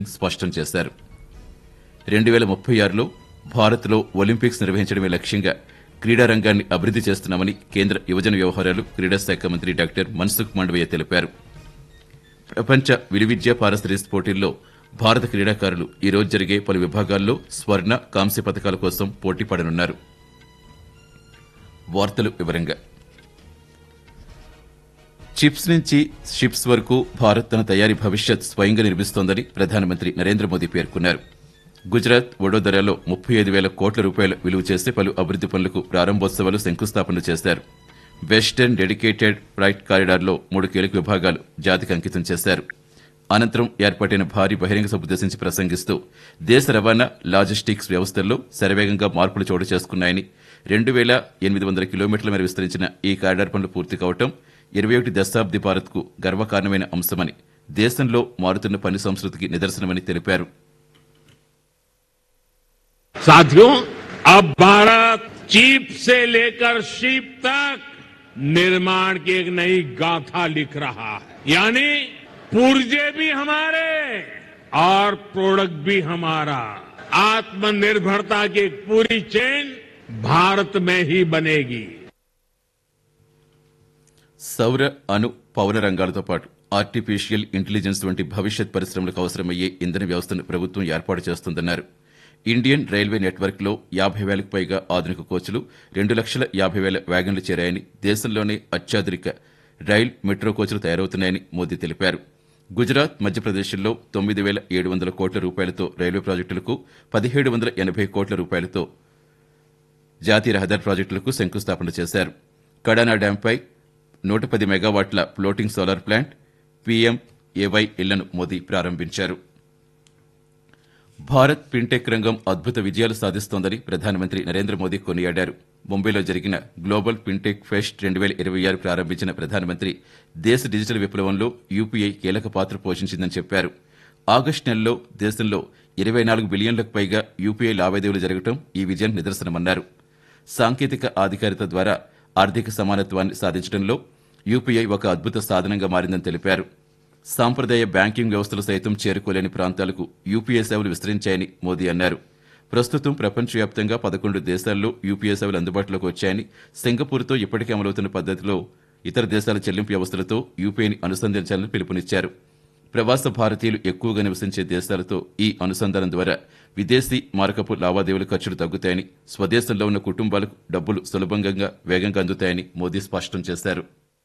స్పష్టం చేశారు. 2036లో భారత్లో ఒలింపిక్స్ నిర్వహించడమే లక్ష్యంగా క్రీడా రంగాన్ని అభివృద్ది చేస్తున్నామని కేంద్ర యువజన వ్యవహారాలు క్రీడా శాఖ మంత్రి డాక్టర్ మన్సుఖ్ మాండవీయ తెలిపారు. ప్రపంచ విలువిద్య పారాసిరీస్ పోటీల్లో భారత క్రీడాకారులు ఈ రోజు జరిగే పలు విభాగాల్లో స్వర్ణ, కాంస్య పథకాల కోసం పోటీ పడనున్నారు. వార్తలు వివరంగా చిప్స్ నుంచి షిప్స్ వరకు భారత్ తన తయారీ భవిష్యత్ స్వయంగా నిర్మిస్తోందని ప్రధానమంత్రి నరేంద్ర మోదీ పేర్కొన్నారు. గుజరాత్ వడోదరాలో 35,000 కోట్ల రూపాయల విలువ చేసే పలు అభివృద్ది పనులకు ప్రారంభోత్సవాలు, శంకుస్థాపనలు చేశారు. వెస్టర్న్ డెడికేటెడ్ ఫ్రైట్ కారిడార్లో 3 కీలక విభాగాలు జాతికి అంకితం చేశారు. అనంతరం ఏర్పాటైన భారీ బహిరంగ సభుద్దేశించి ప్రసంగిస్తూ దేశ రవాణా, లాజిస్టిక్స్ వ్యవస్థల్లో శరవేగంగా మార్పులు చోటు చేసుకున్నాయని, 2,800 కిలోమీటర్ల మేర విస్తరించిన ఈ కారిడార్ పనులు పూర్తి కావడం 21 దశాబ్ది భారత్కు గర్వకారణమైన అంశమని, దేశంలో మారుతున్న పని సంస్కృతికి నిదర్శనమని తెలిపారు. साथियों, अब भारत चिप से लेकर शिप तक निर्माण की एक नई गाथा लिख रहा है. यानी पुर्जे भी हमारे और प्रोडक्ट भी हमारा. आत्मनिर्भरता की एक पूरी चेन भारत में ही बनेगी. సౌర, అణు, పవన రంగాలతో పాటు ఆర్టిఫిషియల్ ఇంటెలిజెన్స్ వంటి భవిష్యత్ పరిశ్రమలకు అవసరమయ్యే ఇంధన వ్యవస్థను ప్రభుత్వం ఏర్పాటు చేస్తుందన్నారు. ఇండియన్ రైల్వే నెట్వర్క్లో 50,000కు పైగా ఆధునిక కోచ్లు, 2,50,000 వ్యాగన్లు చేరాయని, దేశంలోనే అత్యాధునిక రైల్, మెట్రో కోచ్లు తయారవుతున్నాయని మోదీ తెలిపారు. గుజరాత్, మధ్యప్రదేశ్లో 9,700 కోట్ల రూపాయలతో రైల్వే ప్రాజెక్టులకు, 1,780 కోట్ల రూపాయలతో జాతీయ రహదారి ప్రాజెక్టులకు శంకుస్థాపన చేశారు. కడానా డ్యాంపై 110 మెగావాట్ల ఫ్లోటింగ్ సోలార్ ప్లాంట్, పీఎంఏవై ఇళ్లను మోదీ ప్రారంభించారు. భారత్ ఫిన్టెక్ రంగం అద్భుత విజయాలు సాధిస్తోందని ప్రధానమంత్రి నరేంద్ర మోదీ కొనియాడారు. ముంబైలో జరిగిన గ్లోబల్ ఫిన్టెక్ ఫెస్ట్ 2026 ప్రారంభించిన ప్రధానమంత్రి దేశ డిజిటల్ విప్లవంలో యూపీఐ కీలక పాత్ర పోషించిందని చెప్పారు. ఆగస్టు నెలలో దేశంలో 24 బిలియన్లకు పైగా యూపీఐ లావాదేవీలు జరగడం ఈ విజయానికి నిదర్శనమన్నారు. సాంకేతిక ఆధికారిత ద్వారా ఆర్థిక సమానత్వాన్ని సాధించడంలో యూపీఐ ఒక అద్భుత సాధనంగా మారిందని తెలిపారు. సాంప్రదాయ బ్యాంకింగ్ వ్యవస్థలు సైతం చేరుకోలేని ప్రాంతాలకు యూపీఐ సేవలు విస్తరించాయని మోదీ అన్నారు. ప్రస్తుతం ప్రపంచవ్యాప్తంగా 11 దేశాల్లో యూపీఐ సేవలు అందుబాటులోకి వచ్చాయని, సింగపూర్తో ఇప్పటికే అమలవుతున్న పద్దతిలో ఇతర దేశాల చెల్లింపు వ్యవస్థలతో యూపీఐని అనుసంధానించాలని పిలుపునిచ్చారు. ప్రవాస భారతీయులు ఎక్కువగా నివసించే దేశాలతో ఈ అనుసంధానం ద్వారా విదేశీ మారకపు లావాదేవీల ఖర్చులు తగ్గుతాయని, స్వదేశంలో ఉన్న కుటుంబాలకు డబ్బులు సులభంగా, వేగంగా అందుతాయని మోదీ స్పష్టం చేశారు.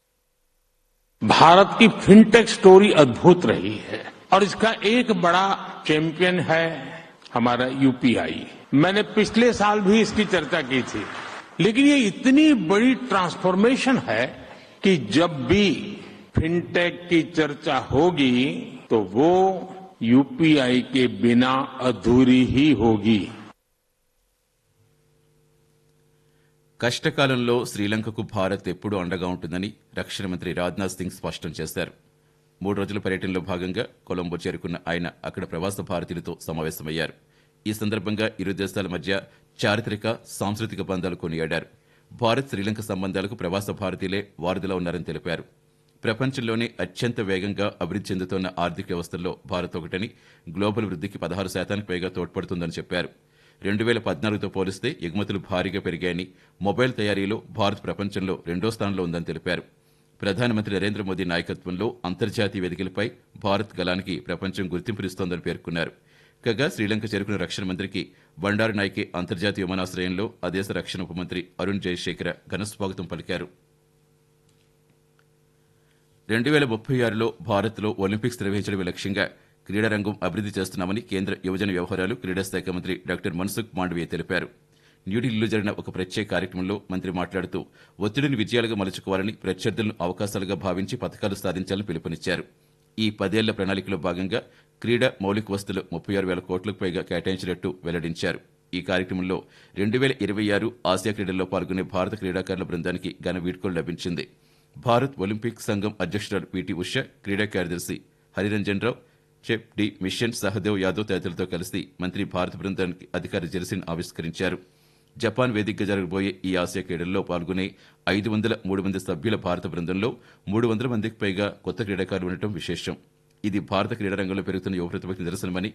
भारत की फिनटेक स्टोरी अद्भुत रही है और इसका एक बड़ा चैंपियन है हमारा यूपीआई. मैंने पिछले साल भी इसकी चर्चा की थी, लेकिन ये इतनी बड़ी ट्रांसफॉर्मेशन है कि जब भी फिनटेक की चर्चा होगी तो वो यूपीआई के बिना अधूरी ही होगी. కష్టకాలంలో శ్రీలంకకు భారత్ ఎప్పుడూ అండగా ఉంటుందని రక్షణ మంత్రి రాజ్నాథ్ సింగ్ స్పష్టం చేశారు. 3 రోజుల పర్యటనలో భాగంగా కొలంబో చేరుకున్న ఆయన అక్కడ ప్రవాస భారతీయులతో సమావేశమయ్యారు. ఈ సందర్భంగా ఇరు దేశాల మధ్య చారిత్రక, సాంస్కృతిక బంధాలు కొనియాడారు. భారత్ శ్రీలంక సంబంధాలకు ప్రవాస భారతీయులే వారధిలా ఉన్నారని తెలిపారు. ప్రపంచంలోనే అత్యంత వేగంగా అభివృద్ది చెందుతోన్న ఆర్థిక వ్యవస్థల్లో భారత్ ఒకటని, గ్లోబల్ వృద్ధికి 16% పైగా తోడ్పడుతుందని చెప్పారు. 2014తో పోలిస్తే ఎగుమతులు భారీగా పెరిగాయని, మొబైల్ తయారీలో భారత్ ప్రపంచంలో 2వ స్థానంలో ఉందని తెలిపారు. ప్రధానమంత్రి నరేంద్ర మోదీ నాయకత్వంలో అంతర్జాతీయ వేదికలపై భారత్ గలానికి ప్రపంచం గుర్తింపునిస్తోందని పేర్కొన్నారు. కాగా శ్రీలంక చేరుకున్న రక్షణ మంత్రికి బండారు నాయకే అంతర్జాతీయ విమానాశ్రయంలో ఆ దేశ రక్షణ ఉప మంత్రి అరుణ్ జయశేఖర ఘనస్వాగతం పలికారు. 2036లో భారత్లో ఒలింపిక్స్ నిర్వహించడమే లక్ష్యంగా క్రీడా రంగం అభివృద్ది చేస్తున్నామని కేంద్ర యువజన వ్యవహారాలు క్రీడా శాఖ మంత్రి డాక్టర్ మన్సుఖ్ మాండవీయ తెలిపారు. న్యూఢిల్లీలో జరిగిన ఒక ప్రత్యేక కార్యక్రమంలో మంత్రి మాట్లాడుతూ ఒత్తిడిని విజయాలుగా మలుచుకోవాలని, ప్రత్యర్థులను అవకాశాలుగా భావించి పథకాలు సాధించాలని పిలుపునిచ్చారు. ఈ 10 ఏళ్ల ప్రణాళికలో భాగంగా క్రీడా మౌలిక వసతులు 36,000 కోట్లకు పైగా కేటాయించినట్టు వెల్లడించారు. ఈ కార్యక్రమంలో 2026 ఆసియా క్రీడల్లో పాల్గొనే భారత క్రీడాకారుల బృందానికి ఘన వీడ్కోలు లభించింది. భారత్ ఒలింపిక్ సంఘం అధ్యక్షురాలు పీటీ ఉష, క్రీడా కార్యదర్శి హరిరంజన్ రావు, chef D machine Sahadev Yadav తదితరులతో కలిసి మంత్రి భారత బృందానికి అధికార జెర్సీని ఆవిష్కరించారు. జపాన్ వేదికగా జరగబోయే ఈ ఆసియా క్రీడల్లో పాల్గొనే 503 మంది సభ్యుల భారత బృందంలో 300 మందికి పైగా కొత్త క్రీడాకారులు ఉండటం విశేషం. ఇది భారత క్రీడా రంగంలో పెరుగుతున్న యువ ప్రతిభకు నిదర్శనమని